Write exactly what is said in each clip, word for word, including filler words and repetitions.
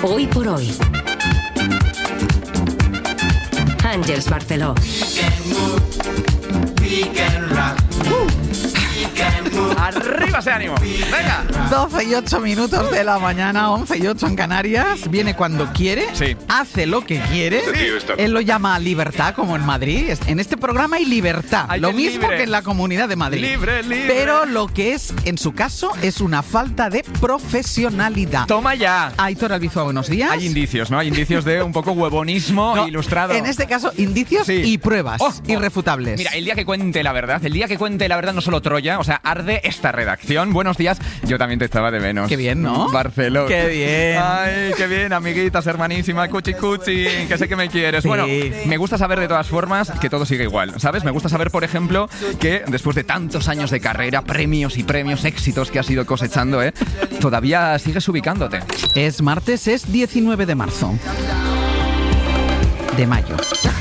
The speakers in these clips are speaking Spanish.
Hoy por hoy. Àngels Barceló. ¡Arriba ese ánimo! ¡Venga! doce y ocho minutos de la mañana, once y ocho en Canarias. Viene cuando quiere, sí. Hace lo que quiere. Sí. Él lo llama libertad, como en Madrid. En este programa hay libertad. Hay lo que mismo libre. que en la Comunidad de Madrid. Libre, libre. Pero lo que es, en su caso, es una falta de profesionalidad. ¡Toma ya! Aitor Albizua, buenos días. Hay indicios, ¿no? Hay indicios de un poco huevonismo No, ilustrado. En este caso, indicios Sí. y pruebas Oh, oh. irrefutables. Mira, el día que cuente la verdad, el día que cuente la verdad no solo Troya, o sea, arde esta redacción. Buenos días, yo también te echaba de menos. Qué bien, ¿no? Barcelona. Qué bien. Ay, qué bien, amiguitas, hermanísima, cuchi cuchi, que sé que me quieres. Sí. Bueno, me gusta saber de todas formas que todo sigue igual, ¿sabes? Me gusta saber, por ejemplo, que después de tantos años de carrera, premios y premios, éxitos que has ido cosechando, ¿eh? Todavía sigues ubicándote. Es martes, es diecinueve de marzo. De mayo.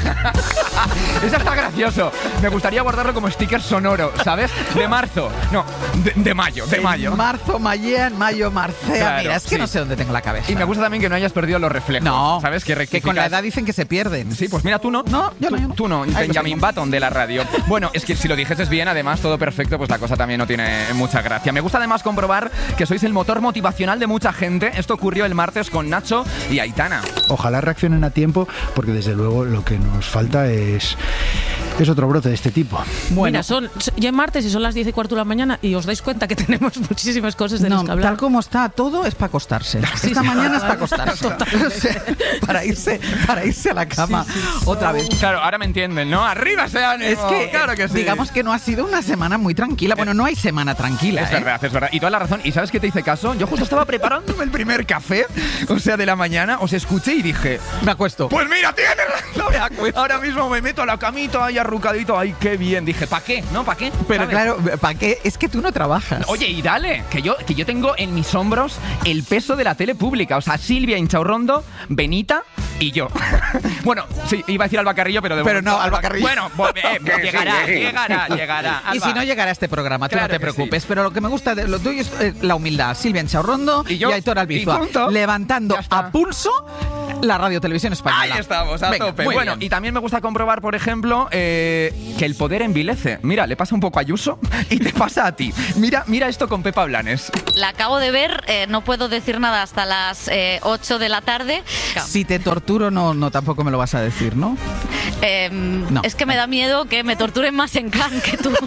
Eso está gracioso. Me gustaría guardarlo como sticker sonoro, ¿sabes? De marzo. No, de, de mayo, de mayo. En marzo, mayen, mayo, marcea. Claro, Mira, es que sí. no sé dónde tengo la cabeza. Y me gusta también que no hayas perdido los reflejos. No, ¿Sabes? Que, que con la edad dicen que se pierden. Sí, pues mira, tú no. No, yo no, yo no. Tú no, Ahí lo Benjamin tengo. Button de la radio. Bueno, es que si lo dijeses bien, además, todo perfecto, pues la cosa también no tiene mucha gracia. Me gusta además comprobar que sois el motor motivacional de mucha gente. Esto ocurrió el martes con Nacho y Aitana. Ojalá reaccionen a tiempo, porque desde luego lo que nos falta es, es otro brote de este tipo. Bueno, Mira, son, ya es martes y son las diez y cuarto de la mañana y os dais cuenta que tenemos muchísimas cosas de no, las que hablar. tal como está todo es para acostarse. Esta sí, mañana es para total. acostarse. O sea, para irse, para irse a la cama otra vez. Claro, ahora me entienden, ¿no? ¡Arriba ese ánimo! Es que, claro que sí. digamos que no ha sido una semana muy tranquila. Bueno, no hay semana tranquila, Es ¿eh? verdad, es verdad. Y toda la razón. ¿Y sabes qué te hice caso? Yo justo estaba preparándome el primer café, o sea, de la mañana, os escuché y dije... Me acuesto. Pues mira, tienes razón. Ahora mismo me meto a la camita ahí arrucadito. Ay, qué bien. Dije, ¿para qué? ¿No? ¿Para qué? Pero ¿Sabes? claro, ¿para qué? Es que tú no trabajas. Oye, y dale, que yo, que yo tengo en mis hombros el peso de la tele pública. O sea, Silvia Inchaurrondo, Benita y yo. Bueno, sí, iba a decir Alba Carrillo, pero de Pero momento, no, Alba Carrillo. Bueno, pues, eh, llegará, llegará, llegará. Y Alba. si no llegara a este programa, tú Claro no te que preocupes. Pero lo que me gusta de lo tuyo es eh, la humildad. Silvia Inchaurrondo Y y, yo, Aitor Albizua. y punto. Levantando Ya está. a pulso la Radio Televisión Española. Ahí estamos, a Venga, tope. muy Bueno, bien. y también me gusta comprobar, por ejemplo, eh, que el poder envilece. Mira, le pasa un poco a Ayuso y te pasa a ti. Mira, mira esto con Pepa Blanes. La acabo de ver, eh, no puedo decir nada hasta las eh, ocho de la tarde. Si te torturo, no, no tampoco me lo vas a decir, ¿no? Eh, No. Es que me da miedo que me torturen más en Cannes que tú.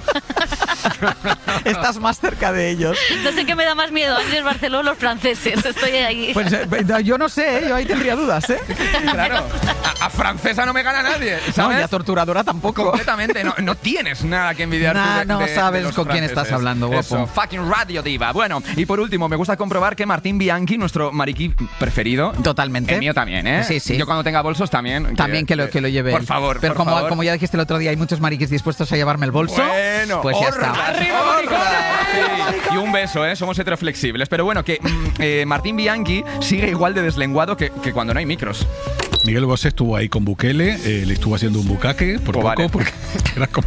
Estás más cerca de ellos. No sé qué me da más miedo, Ángel Barceló o los franceses. Estoy ahí. Pues eh, yo no sé, ¿eh? Yo ahí tendría dudas, ¿eh? Claro, a, a francesa no me gana nadie, No, ¿sabes? y a torturadora tampoco. Completamente, no, no tienes nada que envidiar Nah, tú de, no de- de sabes los con quién franceses. estás hablando, guapo. Eso, fucking radio diva. Bueno, y por último, me gusta comprobar que Martín Bianchi, nuestro mariquí preferido... Totalmente. El mío también, ¿eh? Sí, sí. Yo cuando tenga bolsos también... También que lo, que lo lleve Por él. favor, Pero por como, favor. como ya dijiste el otro día, hay muchos mariquis dispuestos a llevarme el bolso. Bueno, pues ya horra, está. ¡Arriba, maricones! Sí. Y un beso, ¿eh? Somos heteroflexibles. Pero bueno, que mm, eh, Martín Bianchi sigue igual de deslenguado que, que cuando no hay micros. Miguel Bosé estuvo ahí con Bukele, eh, le estuvo haciendo un bucaque por Oh, poco, vale. porque era como...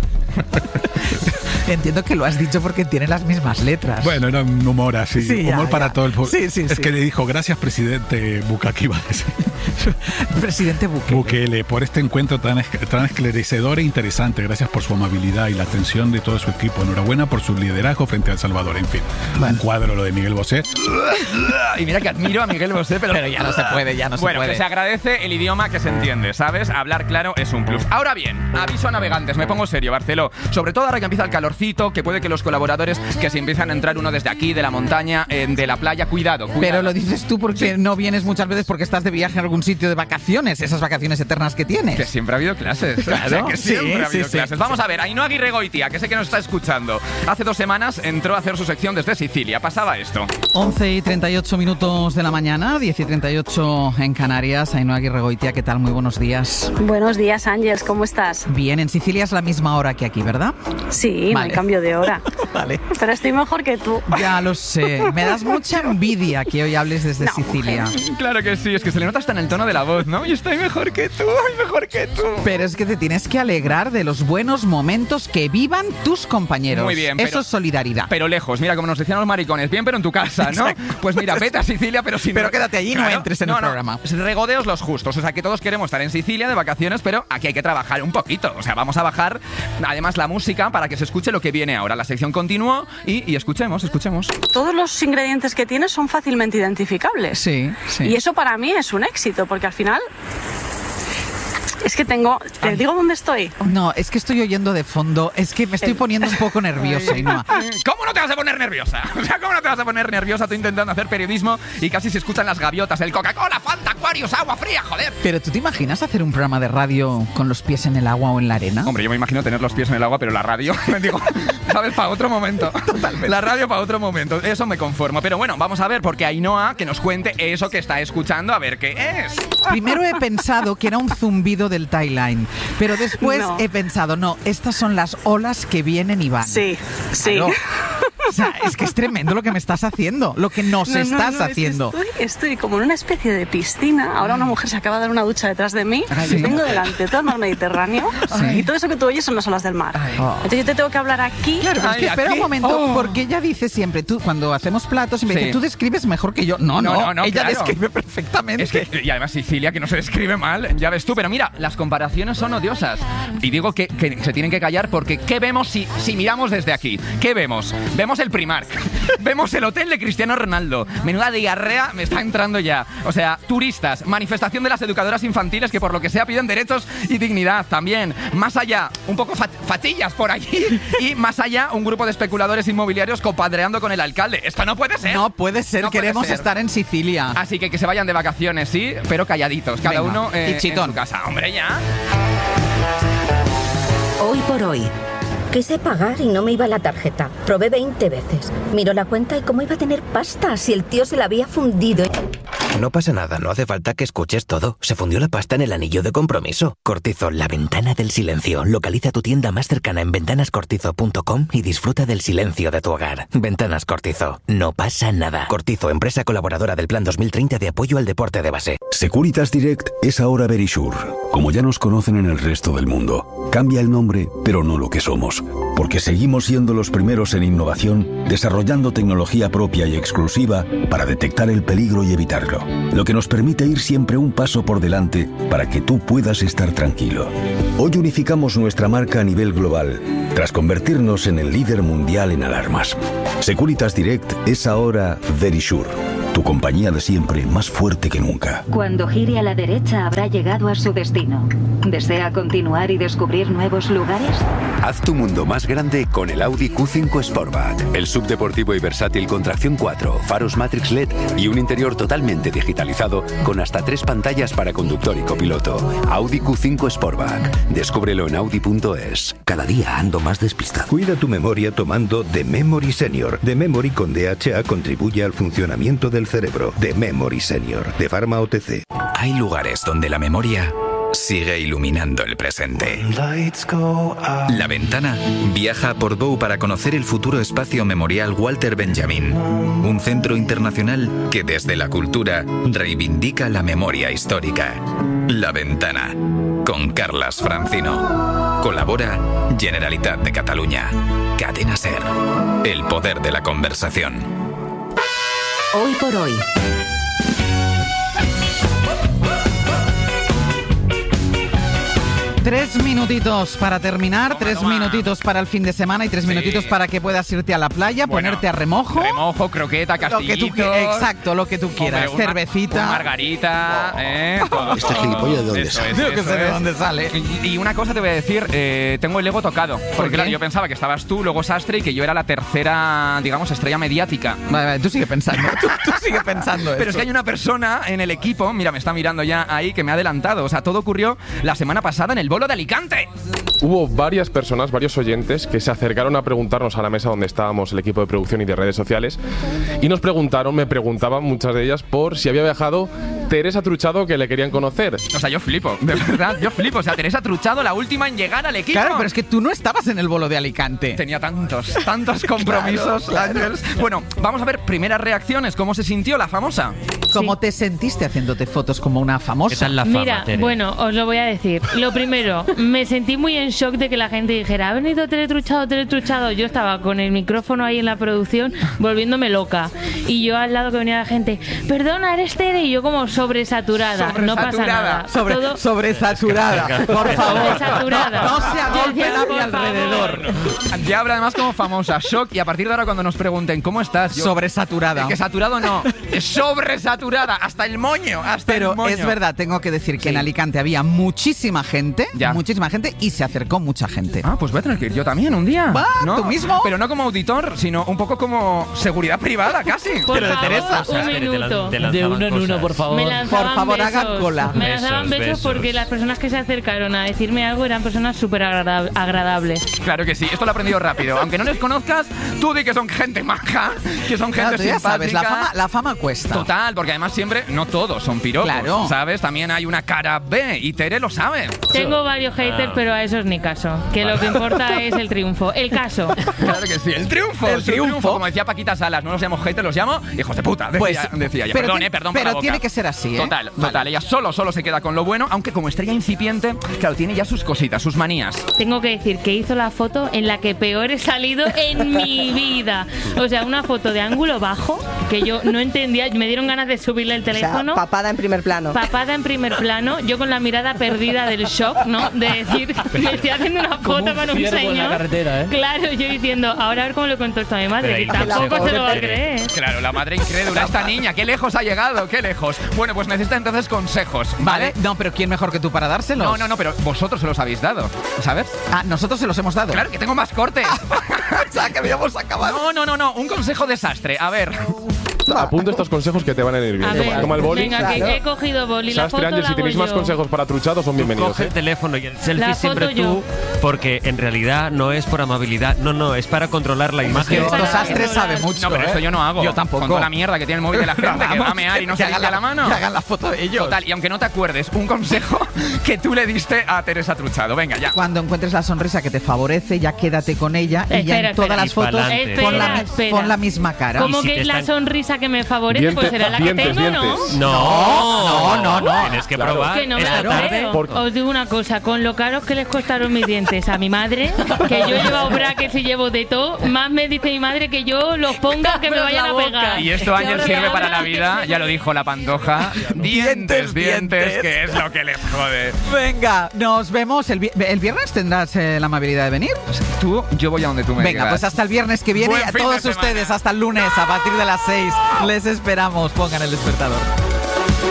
Entiendo que lo has dicho porque tiene las mismas letras. Bueno, era un humor así, Sí, ya, humor para ya. todo el pueblo. Sí, sí, es sí. que le dijo, gracias presidente Bukake, iba a decir. Presidente Bukele. Bukele, por este encuentro tan, es- tan esclarecedor e interesante. Gracias por su amabilidad y la atención de todo su equipo. Enhorabuena por su liderazgo frente a El Salvador. En fin, Bueno. un cuadro lo de Miguel Bosé. Y mira que admiro a Miguel Bosé, pero... Pero ya no se puede, ya no se bueno, puede. que se agradece el idioma que se entiende, ¿sabes? Hablar claro es un plus. Ahora bien, aviso a navegantes, me pongo serio, Barceló. Sobre todo ahora que empieza el calorcito, que puede que los colaboradores que se empiezan a entrar uno desde aquí, de la montaña, eh, de la playa, cuidado, cuidado. Pero lo dices tú porque no vienes muchas veces porque estás de viaje en algún sitio de vacaciones, esas vacaciones eternas que tienes. Que siempre ha habido clases. Claro, O sea, que sí, siempre ha habido sí, sí. clases. Vamos a ver, Ainhoa Aguirregoitia, que sé que nos está escuchando. Hace dos semanas entró a hacer su sección desde Sicilia. Pasaba esto. once y treinta y ocho minutos de la mañana, diez y treinta y ocho en Canarias. Ainhoa Aguirregoitia, ¿qué tal? Muy buenos días. Buenos días, Ángels, ¿cómo estás? Bien, en Sicilia es la misma hora que aquí. aquí, ¿verdad? Sí, no hay Vale. cambio de hora. Vale. Pero estoy mejor que tú. Ya lo sé. Me das mucha envidia que hoy hables desde No, Sicilia. Claro que sí, es que se le nota hasta en el tono de la voz, ¿no? Y estoy mejor que tú, ay, mejor que tú. Pero es que te tienes que alegrar de los buenos momentos que vivan tus compañeros. Muy bien, Eso pero- es solidaridad. Pero lejos, mira, como nos decían los maricones, bien, pero en tu casa, ¿no? Pues mira, vete a Sicilia, pero sin... Pero quédate allí y no entres en el programa. Regodeos los justos, o sea, que todos queremos estar en Sicilia de vacaciones, pero aquí hay que trabajar un poquito. O sea, vamos a bajar, además, la música para que se escuche lo que viene ahora. La sección continuó y, y escuchemos, escuchemos. Todos los ingredientes que tienes son fácilmente identificables. Sí, sí. Y eso para mí es un éxito, porque al final... Es que tengo... ¿Te digo dónde estoy? No, es que estoy oyendo de fondo. Es que me estoy poniendo un poco nerviosa, Ainhoa. ¿Cómo no te vas a poner nerviosa? O sea, ¿cómo no te vas a poner nerviosa tú intentando hacer periodismo y casi se escuchan las gaviotas, el Coca-Cola, Fanta, Aquarius, agua fría, joder? Pero ¿tú te imaginas hacer un programa de radio con los pies en el agua o en la arena? Hombre, yo me imagino tener los pies en el agua, pero la radio, me digo, ¿sabes? Para otro momento. Totalmente. La radio para otro momento. Eso me conformo. Pero bueno, vamos a ver, porque Ainhoa que nos cuente eso que está escuchando, a ver qué es. Primero he pensado que era un zumbido del Thailand, pero después No. he pensado, no, estas son las olas que vienen y van. Sí, sí. Claro. O sea, es que es tremendo lo que me estás haciendo, lo que nos No, no, estás no, es que haciendo. Estoy, estoy como en una especie de piscina. Ahora una mujer se acaba de dar una ducha detrás de mí. Ay, sí. Tengo delante todo el mar Mediterráneo. Sí. Y todo eso que tú oyes son las olas del mar. Oh. Entonces yo te tengo que hablar aquí. Claro, pero es Ay, que espera aquí. un momento, Oh. porque ella dice siempre, tú cuando hacemos platos, siempre Sí. dice, tú describes mejor que yo. No, no, No, no, no, ella claro. describe perfectamente. Es que, y además Sicilia, que no se describe mal, ya ves tú. Pero mira, las comparaciones son odiosas. Y digo que, que se tienen que callar porque ¿qué vemos si, si miramos desde aquí? ¿Qué vemos? Vemos el Primark. Vemos el hotel de Cristiano Ronaldo. Menuda diarrea me está entrando ya. O sea, turistas, manifestación de las educadoras infantiles que por lo que sea piden derechos y dignidad también. Más allá, un poco fat- fatillas por allí. Y más allá, un grupo de especuladores inmobiliarios compadreando con el alcalde. Esto no puede ser. No puede ser, No puede queremos ser. estar en Sicilia. Así que que se vayan de vacaciones, sí, pero calladitos. Cada Venga, uno eh, y en chitón. su casa. Hombre, ya. Hoy por hoy. Quise pagar y no me iba la tarjeta. Probé veinte veces. Miro la cuenta y cómo iba a tener pasta si el tío se la había fundido. No pasa nada, no hace falta que escuches todo. Se fundió la pasta en el anillo de compromiso. Cortizo, la ventana del silencio. Localiza tu tienda más cercana en ventanas cortizo punto com y disfruta del silencio de tu hogar. Ventanas Cortizo. No pasa nada. Cortizo, empresa colaboradora del Plan dos mil treinta de apoyo al deporte de base. Securitas Direct es ahora Verisure. Como ya nos conocen en el resto del mundo. Cambia el nombre, pero no lo que somos. Porque seguimos siendo los primeros en innovación, desarrollando tecnología propia y exclusiva para detectar el peligro y evitarlo. Lo que nos permite ir siempre un paso por delante para que tú puedas estar tranquilo. Hoy unificamos nuestra marca a nivel global, tras convertirnos en el líder mundial en alarmas. Securitas Direct es ahora Verisure, tu compañía de siempre más fuerte que nunca. Cuando gire a la derecha habrá llegado a su destino. ¿Desea continuar y descubrir nuevos lugares? Haz tu mundo más grande con el Audi Q cinco Sportback. El subdeportivo y versátil con tracción cuatro, faros Matrix L E D y un interior totalmente digitalizado con hasta tres pantallas para conductor y copiloto. Audi Q cinco Sportback. Descúbrelo en audi punto es. Cada día ando más despistado. Cuida tu memoria tomando The Memory Senior. The Memory con D H A contribuye al funcionamiento del cerebro. The Memory Senior, de Pharma O T C. Hay lugares donde la memoria sigue iluminando el presente. La Ventana viaja a Portbou para conocer el futuro espacio memorial Walter Benjamin, un centro internacional que desde la cultura reivindica la memoria histórica. La Ventana, con Carlas Francino. Colabora Generalitat de Cataluña. Cadena SER. El poder de la conversación. Hoy por hoy. Tres minutitos para terminar, Toma, tres toma. minutitos para el fin de semana y tres Sí. minutitos para que puedas irte a la playa, Bueno, ponerte a remojo. Remojo, croqueta, Lo que castillito. tú qui- exacto, lo que tú quieras. Hombre, una- Cervecita. una margarita, ¿eh? Todo, Este todo. gilipollas, ¿de dónde Eso sale? es, Yo que eso sé de es. dónde sale. Y, y una cosa te voy a decir, eh, tengo el ego tocado. Porque qué? claro, yo pensaba que estabas tú, luego Sastre y que yo era la tercera, digamos, estrella mediática. Vale, vale, tú sigue pensando. Tú, tú sigue pensando Pero es eso. que hay una persona en el equipo, mira, me está mirando ya ahí, que me ha adelantado. O sea, todo ocurrió la semana pasada en el bolo de Alicante. Hubo varias personas, varios oyentes, que se acercaron a preguntarnos a la mesa donde estábamos el equipo de producción y de redes sociales y nos preguntaron, me preguntaban muchas de ellas por si había viajado Teresa Truchado que le querían conocer. O sea, yo flipo, de verdad, yo flipo. O sea, Teresa Truchado, la última en llegar al equipo. Claro, pero es que tú no estabas en el bolo de Alicante. Tenía tantos, tantos compromisos, claro, claro. Ángels. Bueno, vamos a ver primeras reacciones. ¿Cómo se sintió la famosa? ¿Cómo Sí. te sentiste haciéndote fotos como una famosa? ¿Qué tal la fama, Mira, Tere? bueno, os lo voy a decir. Lo primero, me sentí muy en shock de que la gente dijera, ha venido Teletruchado, Teletruchado. Yo estaba con el micrófono ahí en la producción volviéndome loca. Y yo al lado que venía la gente, perdona, eres Tere. Y yo como sobresaturada. No pasa nada. Sobre, Todo- sobresaturada. Por favor. Sobresaturada. No, no se agolpen Yo decía, a mi por alrededor. Ya habla además como famosa, shock. Y a partir de ahora cuando nos pregunten ¿cómo estás? Yo- Sobresaturada. Es que saturado no, es sobresaturada. Hasta el moño, hasta Pero el moño. es verdad, tengo que decir que Sí. en Alicante había muchísima gente, Ya. muchísima gente y se acercó mucha gente. Ah, pues voy a tener que ir yo también un día. Va, ¿No? ¿tú mismo? Pero no como auditor, sino un poco como seguridad privada, casi. Por Pero de favor, Teresa. un Tere, te lan- minuto. te De lanzaban uno en uno, cosas. por favor. Me lanzaban Por favor, besos. hagan cola. Me lanzaban Besos, besos, porque besos. las personas que se acercaron a decirme algo eran personas súper agrada- agradables. Claro que sí, esto lo he aprendido rápido. Aunque no les conozcas, tú di que son gente maja, que son gente Claro, tú ya simpática. sabes, la fama, la fama cuesta. Total, porque además siempre, no todos son piropos, Claro. ¿sabes? También hay una cara B y Tere lo sabe. Tengo varios haters, pero a esos ni caso. Que lo que importa es el triunfo. El caso. Claro que sí, el triunfo, El el triunfo. triunfo. Como decía Paquita Salas, no los llamo haters, los llamo hijos de puta, decía, Pues, decía ella. pero Perdón, tiene- eh, perdón por pero la boca. tiene que ser así, ¿eh? Total, Vale. total. Ella solo, solo se queda con lo bueno, aunque como estrella incipiente, claro, tiene ya sus cositas, sus manías. Tengo que decir que hizo la foto en la que peor he salido en mi vida. O sea, una foto de ángulo bajo que yo no entendía. Me dieron ganas de subirle el O sea, teléfono. papada en primer plano. Papada en primer plano, yo con la mirada perdida del shock, ¿no? De decir, me estoy haciendo una Como foto un con un ciervo en la señor. carretera, ¿eh? Claro, yo diciendo, ahora a ver cómo le cuento esto a mi madre, Pero que ahí tampoco consejo se lo va a de Tere. creer. Claro, la madre incrédula, esta niña, qué lejos ha llegado, qué lejos. Bueno, pues necesita entonces consejos, ¿vale? Vale, no, pero ¿quién mejor que tú para dárselos? No, no, no, pero vosotros se los habéis dado, ¿sabes? Ah, nosotros se los hemos dado. Claro, que tengo más cortes. O sea, que habíamos acabado. No, no, no, no, un consejo desastre. A ver. Apunta estos consejos que te van a ir bien. A Toma, ver, toma el boli. venga, que he cogido boli, la Sastre foto Ángel, la si hago tenéis más yo. consejos para Truchado, son bienvenidos. Coge ¿eh? el teléfono y el selfie La siempre foto yo. tú, porque en realidad no es por amabilidad, no, no, es para controlar la Que imagen. esto Para Sastre controlar. sabe mucho. No, pero ¿eh? esto yo no hago. Yo tampoco. Con toda la mierda que tiene el móvil de la gente, que va a mear y no Que se hagan limpia la mano. Que hagan la foto de ellos. Total, y aunque no te acuerdes, un consejo que tú le diste a Teresa Truchado. Venga, ya. Cuando encuentres la sonrisa que te favorece, ya quédate con ella y ya Espera, en todas espera. las fotos Y pa'lante. pon la, Espera, mi- espera. pon la misma cara. Como Y si que te es la están- sonrisa que me favorece, Dientes, pues será la dientes, que tengo, ¿no? dientes. No, no, no, no. Tienes que Claro. probar Que no me esta lo tarde. creo. Por- Os digo una cosa, con lo caros que les costaron mis dientes a mi madre, que yo he llevado brackets y llevo de todo, más me dice mi madre que yo los ponga que me Abras vayan la a boca. pegar. Y esto, Que Ángel, ahora sirve me para habla la que vida, se- ya lo dijo la Pantoja. Dientes, Dientes, dientes, dientes. que es lo que les jode. Venga, nos vemos. ¿El, vi- el viernes tendrás eh, la amabilidad de venir? Tú, yo voy a donde tú me Venga, digas. pues hasta el viernes que viene. Buen A fin de todos semana. ustedes, hasta el lunes a partir de las seis. Les esperamos. Pongan el despertador.